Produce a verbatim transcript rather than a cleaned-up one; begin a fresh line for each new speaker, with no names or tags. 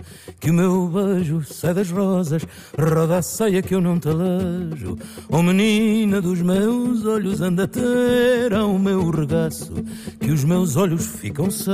que o meu beijo sai das rosas, roda a saia que eu não te alejo. Oh menina dos meus olhos, anda a ter ao meu regaço, que os meus olhos ficam